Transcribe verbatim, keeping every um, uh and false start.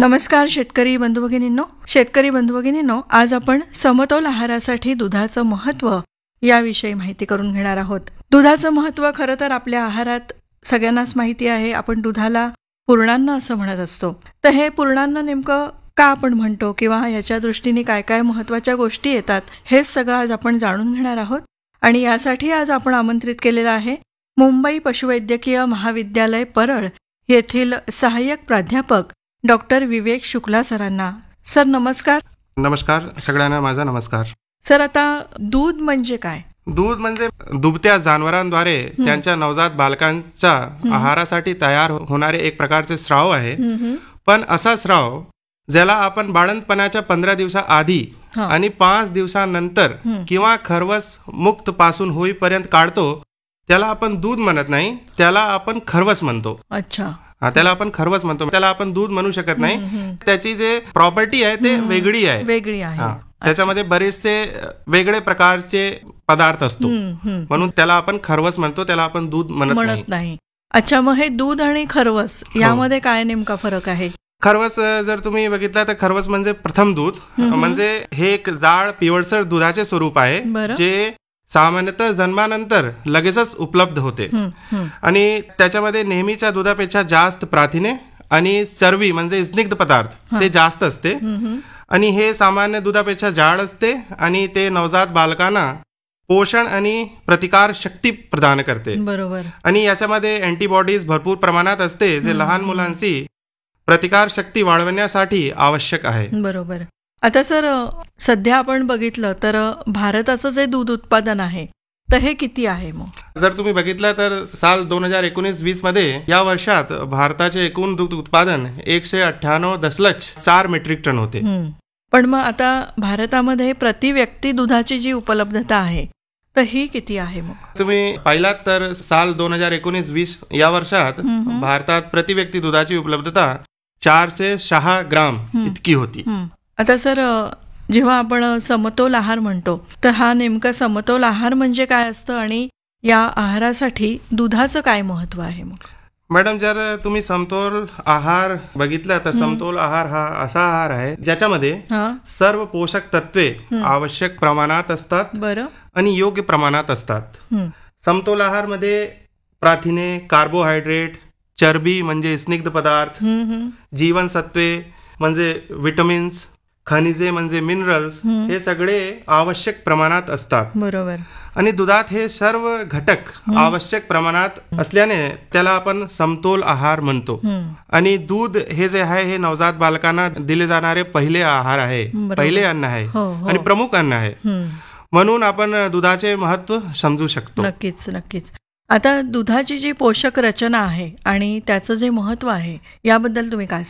नमस्कार शेतकरी बंधू भगिनींनो. शेतकरी बंधू भगिनींनो, आज आपण समतोल आहारासाठी दुधाचं महत्त्व याविषयी माहिती करून घेणार आहोत. दुधाचं महत्त्व खरं तर आपल्या आहारात सगळ्यांनाच माहिती आहे. आपण दुधाला पूर्णान्न असं म्हणत असतो. तर हे पूर्णान्न नेमकं का आपण म्हणतो किंवा याच्या दृष्टीने काय काय महत्त्वाच्या गोष्टी येतात, हेच सगळं आज आपण जाणून घेणार आहोत. आणि यासाठी आज आपण आमंत्रित केलेलं आहे मुंबई पशुवैद्यकीय महाविद्यालय परळ येथील सहाय्यक प्राध्यापक डॉक्टर विवेक शुक्ला सरांना. सर नमस्कार. नमस्कार सगळ्यांना, माझा नमस्कार. सर, आता दूध म्हणजे काय? दूध म्हणजे दुभत्या जनावरांद्वारे त्यांच्या नवजात बालकांच्या आहारासाठी तयार होणारे एक प्रकारचे स्राव आहे. पण असा स्राव ज्याला आपण बाळंतपणाच्या पंधरा दिवसाआधी आणि पाच दिवसानंतर किंवा खरवस मुक्त पासून होईपर्यंत काढतो, त्याला आपण दूध म्हणत नाही, त्याला आपण खरवस म्हणतो. अच्छा. हा, त्याला आपण खरवस म्हणतो, त्याला आपण दूध म्हणू शकत नाही. त्याची जे प्रॉपर्टी आहे ते वेगळी आहे वेगळी आहे त्याच्यामध्ये बरेचसे वेगळे प्रकारचे पदार्थ असतो, म्हणून त्याला आपण खरवस म्हणतो, त्याला आपण दूध म्हणत नाही. अच्छा, मग हे दूध आणि खरवस यामध्ये काय नेमका फरक आहे? खरवस जर तुम्ही बघितला तर खरवस म्हणजे प्रथम दूध, म्हणजे हे एक जाड पिवळसर दुधाचे स्वरूप आहे जे सामान्यतः जन्मानंतर लगेचच उपलब्ध होते. आणि त्याच्यामध्ये नेहमीच्या दुधापेक्षा जास्त प्रथिने आणि चरबी म्हणजे स्निग्ध पदार्थ ते जास्त असते. आणि हे सामान्य दुधापेक्षा जाड असते आणि ते नवजात बालकांना पोषण आणि प्रतिकार शक्ती प्रदान करते. बरोबर. आणि याच्यामध्ये अँटीबॉडीज भरपूर प्रमाणात असते जे लहान मुलांची प्रतिकार शक्ती वाढवण्यासाठी आवश्यक आहे. बरोबर. आता सर, सध्या आपण बघितलं तर भारताचं जे दूध उत्पादन आहे तर हे किती आहे? मग जर तुम्ही बघितलं तर साल दोन हजार एकोणीस वीस मध्ये या वर्षात भारताचे एकूण दूध उत्पादन एकशे अठ्ठ्याण्णव दशलक्ष चार मेट्रिक टन होते. पण मग आता भारतामध्ये प्रति व्यक्ती दुधाची जी उपलब्धता आहे तर ही किती आहे? मग तुम्ही पाहिलात तर साल दोन हजार एकोणीस वीस या वर्षात भारतात प्रति व्यक्ती दुधाची उपलब्धता चारशे सहा ग्राम इतकी होती. आता सर, जेव्हा आपण समतोल आहार म्हणतो तर हा नेमका समतोल आहार म्हणजे काय असतं आणि या आहारासाठी दुधाचं काय महत्व आहे? मग मॅडम, जर तुम्ही समतोल आहार बघितला तर समतोल आहार हा असा आहार आहे ज्याच्यामध्ये सर्व पोषक तत्वे आवश्यक प्रमाणात असतात. बरं. आणि योग्य प्रमाणात असतात. समतोल आहार मध्ये प्रथिने, कार्बोहायड्रेट, चरबी म्हणजे स्निग्ध पदार्थ, जीवनसत्वे म्हणजे विटामिन्स, खनिजे म्हणजे मिनरल्स, हे सगळे आवश्यक प्रमाणात असतात. बरोबर. आणि दुधात हे सर्व घटक आवश्यक प्रमाणात असल्याने त्याला आपण समतोल आहार म्हणतो. आणि दूध हे जे आहे हे नवजात बालकांना दिले जाणारे पहिले आहार आहे, पहिले अन्न आहे आणि प्रमुख अन्न आहे, म्हणून आपण दुधाचे महत्व समजू शकतो. नक्कीच नक्कीच. आता दुधाची जी पोषक रचना आहे आणि त्याचं जे महत्व आहे याबद्दल तुम्ही काय